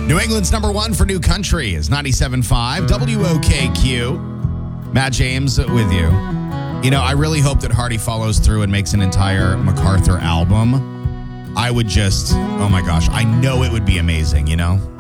New England's number one for new country is 97.5 WOKQ. Matt James with you. You know, I really hope that Hardy follows through and makes an entire MacArthur album. I would just, oh my gosh, I know it would be amazing, you know?